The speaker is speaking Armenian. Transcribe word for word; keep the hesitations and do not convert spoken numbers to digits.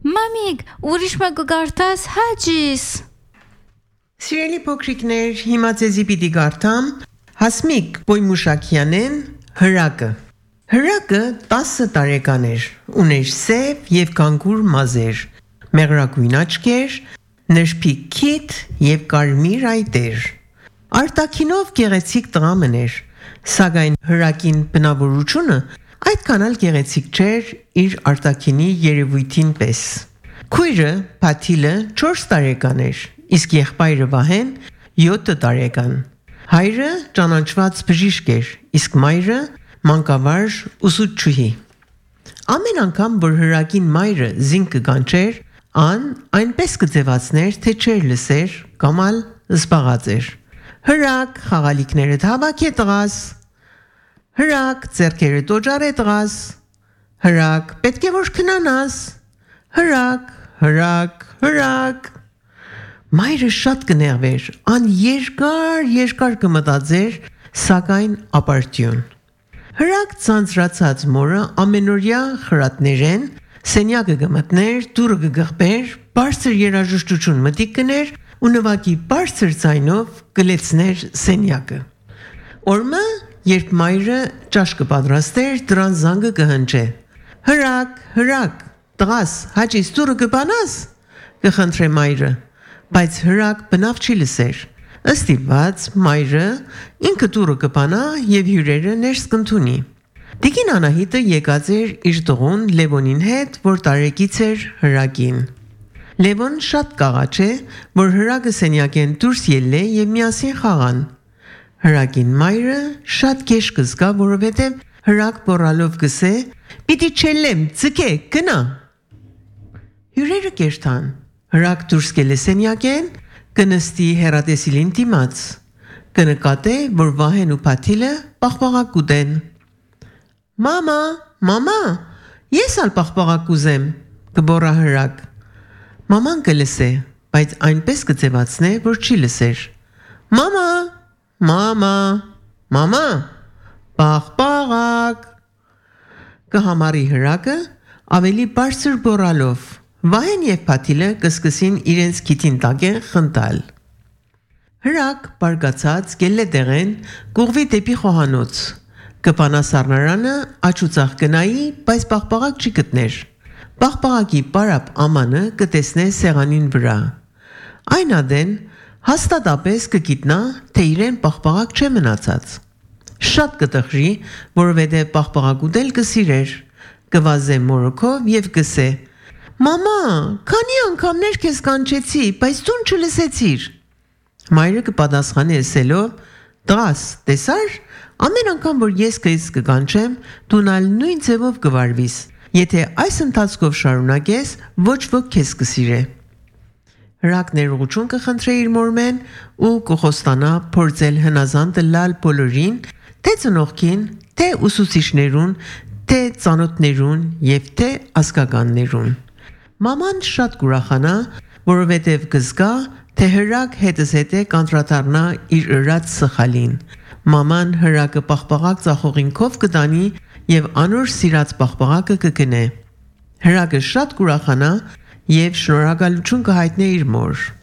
Մամիկ, ուրիշ մեկը գարտաս հաջիս։ Սիրելի փոքրիկներ, հիմա ձեզի պիտի գարտամ Հասմիկ Պոյմուշակյանեն հրակը։ Հրակը տասը տարեկան էր, ուներ սև և կանգուր մազեր, մեղրագույն աչքեր, նրբիկ քիթ և կարմիր այտեր։ Արտաքինով գեղեցիկ տղամն էր, սակայն հրակին բնավորությունը այդքան էլ գեղեցիկ չէր իր արտաքինի երևույթին պես։ Քույրը Փաթիլը չորս տարեկան էր, իսկ եղբայրը Վահեն յոթ տարեկան։ Հայրը ճանաչված բժիշկ էր, իսկ մայրը մանկավարժ ուսուցչուհի։ Ամեն անգամ, որ հրակին մայրը զինք կկանչեր, ան այնպես կձևացներ, թե չէր լսեր կամ ալ զբաղած էր։ Հրակ, խաղալիքներդ հավաք է տղաս։ Հրակ, ձեռքերը տոջար է տղաս։ Հրակ, պետք է որ քնանաս։ Հրակ, հրակ, հրակ։ Մայրը շատ կներվեր, ան երկար, երկար կմտածեր, սակայն ապարդյուն։ Հրակ ցանցրացած մորը ամենօրյա խրատներեն, սենյակը կմտներ, դուռը կգղբեր, բարձր երաժշտություն մտիկ կներ ու նվակի բարձր ձայնով կլեցներ սենյակը։ Օրմը, երբ մայրը ճաշ կպատրաստեր, դրան զանգը կհնչե։ Հրակ, հրակ, տղաս, հաճիս դուռը կբանաս, կխնդրե մայրը, բայց հրակ բնավ չի լսեր։ Ըստիպված մայրը ինքը դուռը կբանա և հյուրերը ներս կընդունի։ Տիկին Անահիտը եկած էր իր տղուն Լևոնին հետ, որ տարեկից էր հրակին։ Լևոն շատ կաղաչ է, որ հրակը սենյակեն դուրս ելլե և միասին խաղան։ Հրակին մայրը շատ գեշ կզգա, որովհետև հրակ բոռալով գսե. «Պիտի չելեմ, ձգե, գնա»։ Հյուրերը կերթան, հրակ դուրս կելե սենյակեն, կնստի հեռատեսիլին դիմաց, կնկատե, որ Վահեն ու Փաթիլը պաղպաղակ կուտեն։ «Մամա, մամա, ես ալ պաղպաղակ կուզեմ», կբոռա հրակ։ Մաման կլսե, բայց այնպես կձևացնե, որ չի լսեր։ «Մամա, մամա, մամա, պաղպաղակ», կհամարի հրակը ավելի բարձր բոռալով։ Վահեն և Փաթիլը կսկսին իրենց քիթին տակեն խնդալ։ Հրակ բարգացած գելլե տեղեն կուղվի դեպի խոհանոց, կպանա սառնարանը, աջ ու ձախ կնայի, բայց պաղպաղակ չի գտներ։ Պաղպաղակի պարապ ամանը կտեսնե սեղանին վրա։ Այն ադեն հաստատապես կգիտնա, թե իրեն պաղպաղակ չէ մնացած։ Շատ կտխրի, որովհետև պաղպաղակ ուտել կսիրեր, կվազե մորոքով և կսե. «Մամա, քանի անգամներ քեզ կանչեցի, բայց դու չլսեցիր»։ Մայրը կպատասխանի ասելով. «Տղաս, տեսար, ամեն անգամ, որ ես քեզ կկանչեմ, դու նալ նույն ձևով կվարվիս։ Եթե այս ընթացքով շարունակես, ոչ ոք քեզ կսիրե»։ Հրակ ներողություն կխնդրե իր մորմեն ու կխոստանա փորձել հնազանդը լալ բոլորին, թե ծնողքին, թե ուսուցիչներուն, թե ծանոթներուն և թե ազգականներուն։ Մաման շատ կուրախանա, որովհետև կզգա, թե հրակ հետս հետե կանտրադառնա իր ըրած սխալին։ Մաման հրակը պաղպաղակ ծախողինքով կտանի և անոր սիրած պաղպաղակը կգնե։ Հրակը շատ կուրախանա և շնորհակալություն կհայտնե իր մոր։